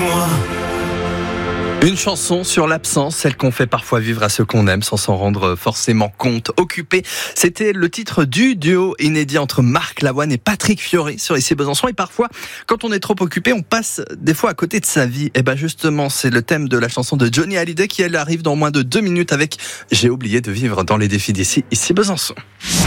moi. Une chanson sur l'absence, celle qu'on fait parfois vivre à ceux qu'on aime sans s'en rendre forcément compte. Occupé, c'était le titre du duo inédit entre Marc Lavoine et Patrick Fiori sur Ici Besançon. Et parfois, quand on est trop occupé, on passe des fois à côté de sa vie. Et ben justement, c'est le thème de la chanson de Johnny Hallyday qui elle arrive dans moins de 2 minutes avec J'ai oublié de vivre dans les défis d'ici, Ici Besançon.